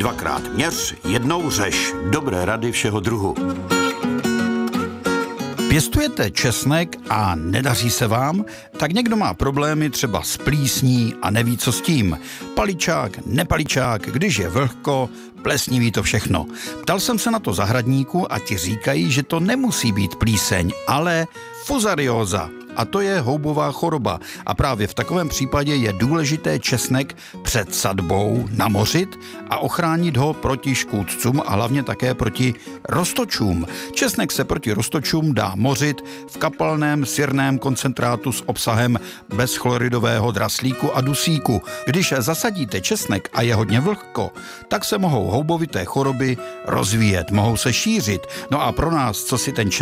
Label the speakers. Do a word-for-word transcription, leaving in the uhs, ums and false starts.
Speaker 1: Dvakrát měř, jednou řeš. Dobré rady všeho druhu.
Speaker 2: Pěstujete česnek a nedaří se vám? Tak někdo má problémy třeba s plísní a neví, co s tím. Paličák, nepaličák, když je vlhko, plesniví to všechno. Ptal jsem se na to zahradníku a ti říkají, že to nemusí být plíseň, ale fusarióza. A to je houbová choroba. A právě v takovém případě je důležité česnek před sadbou namořit a ochránit ho proti škůdcům a hlavně také proti roztočům. Česnek se proti roztočům dá mořit v kapalném sirném koncentrátu s obsahem bezchloridového draslíku a dusíku. Když zasadíte česnek a je hodně vlhko, tak se mohou houbovité choroby rozvíjet, mohou se šířit. No a pro nás, co si ten česnek